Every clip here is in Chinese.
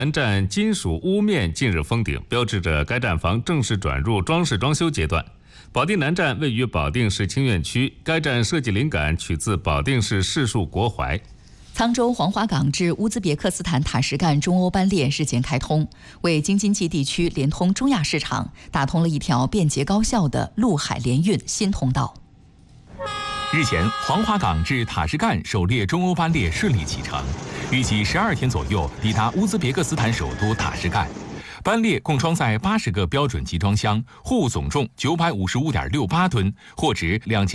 南站金属屋面近日封顶，标志着该站房正式转入装饰装修阶段。保定南站位于保定市清苑区，该站设计灵感取自保定市市树国槐。 沧州黄花岗至乌兹别克斯坦塔什干中欧班列日前开通，为京津冀地区连通中亚市场打通了一条便捷高效的陆海联运新通道。 日前，黄花岗至塔什干首列中欧班列顺利启程，预计12天左右抵达乌兹别克斯坦首都塔什干。班列共装载80个标准集装箱，货物总重955.68吨，货值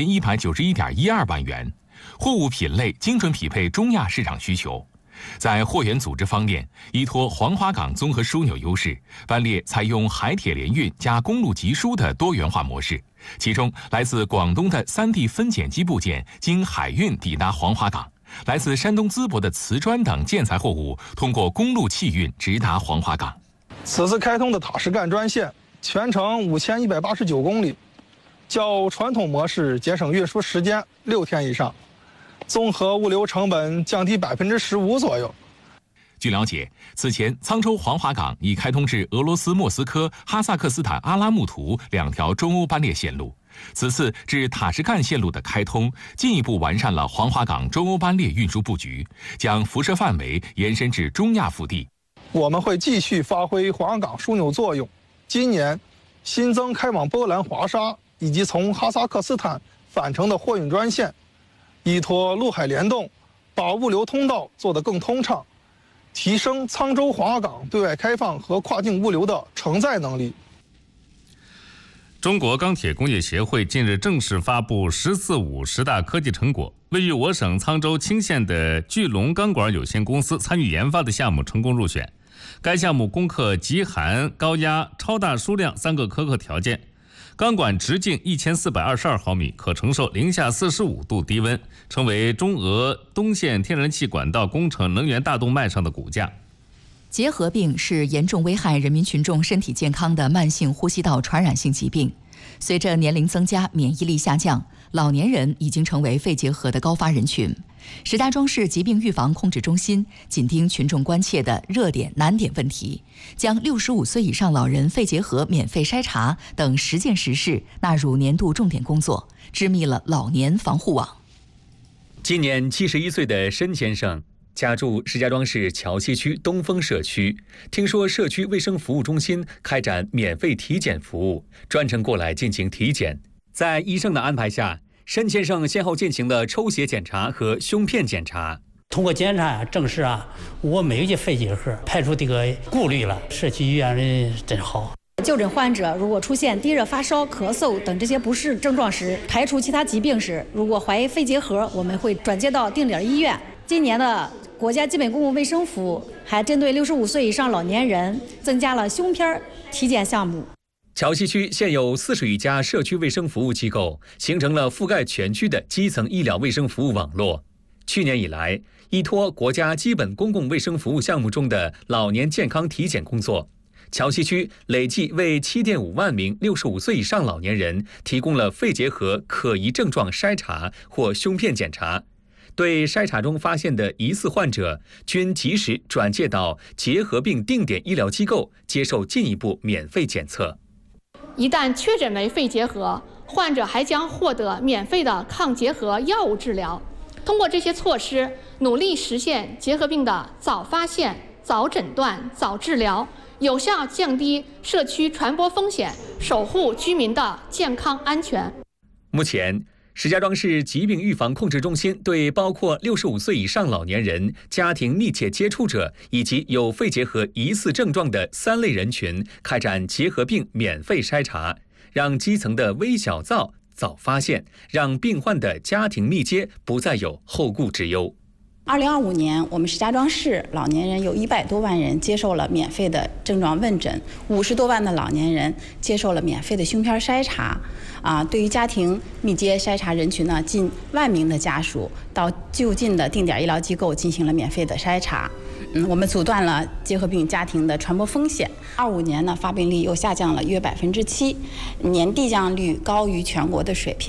2191.12万元。货物品类精准匹配中亚市场需求。在货源组织方面，依托黄花岗综合枢纽优势，班列采用海铁联运加公路集输的多元化模式。其中，来自广东的3D 分拣机部件经海运抵达黄花岗，来自山东淄博的瓷砖等建材货物通过公路汽运直达黄花岗。 此次开通的塔什干专线全程5189公里，较传统模式节省运输时间6天以上，综合物流成本降低15%左右。 据了解，此前沧州黄花岗已开通至俄罗斯莫斯科、哈萨克斯坦阿拉木图2条中欧班列线路。此次至塔什干线路的开通，进一步完善了黄花岗中欧班列运输布局，将辐射范围延伸至中亚腹地。 我们会继续发挥黄花岗枢纽作用，今年新增开往波兰华沙以及从哈萨克斯坦返程的货运专线，依托陆海联动，把物流通道做得更通畅，提升沧州黄花岗对外开放和跨境物流的承载能力。 中国钢铁工业协会近日正式发布“十四五”10大科技成果，位于我省沧州青县的巨龙钢管有限公司参与研发的项目成功入选。该项目攻克极寒、高压、超大输量3个苛刻条件。钢管直径1422毫米，可承受零下45度低温，成为中俄东线天然气管道工程能源大动脉上的骨架。 结核病是严重危害人民群众身体健康的慢性呼吸道传染性疾病。随着年龄增加、免疫力下降，老年人已经成为肺结核的高发人群。石家庄市疾病预防控制中心紧盯群众关切的热点难点问题，将65岁以上老人肺结核免费筛查等10件实事纳入年度重点工作，织密了老年防护网。 今年71岁的申先生家住石家庄市桥西区东风社区，听说社区卫生服务中心开展免费体检服务，专程过来进行体检。在医生的安排下，申先生先后进行了抽血检查和胸片检查。 通过检查证实我没有肺结核，排除这个顾虑了。社区医院人真好。 就诊患者如果出现低热、发烧、咳嗽等这些不适症状时，排除其他疾病时，如果怀疑肺结核，我们会转接到定点医院。今年的国家基本公共卫生服务还针对65岁以上老年人增加了胸片体检项目。 桥西区现有40余家社区卫生服务机构，形成了覆盖全区的基层医疗卫生服务网络。去年以来，依托国家基本公共卫生服务项目中的老年健康体检工作，桥西区累计为7.5万名65岁以上老年人提供了肺结核可疑症状筛查或胸片检查。对筛查中发现的疑似患者，均及时转介到结核病定点医疗机构接受进一步免费检测。 一旦确诊为肺结核，患者还将获得免费的抗结核药物治疗。通过这些措施，努力实现结核病的早发现、早诊断、早治疗，有效降低社区传播风险，守护居民的健康安全。 目前，石家庄市疾病预防控制中心对包括65岁以上老年人、家庭密切接触者以及有肺结核疑似症状的3类人群开展结核病免费筛查，让基层的微小灶早发现，让病患的家庭密接不再有后顾之忧。 2025年，我们石家庄市老年人有100多万人接受了免费的症状问诊，50多万的老年人接受了免费的胸片筛查。对于家庭密接筛查人群呢，近1万名的家属到就近的定点医疗机构进行了免费的筛查。我们阻断了结核病家庭的传播风险。25年呢，发病率又下降了约7%，年递降率高于全国的水平。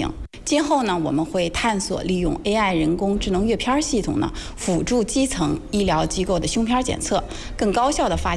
今后呢，我们会探索利用 AI 人工智能阅片系统呢，辅助基层医疗机构的胸片检测，更高效地发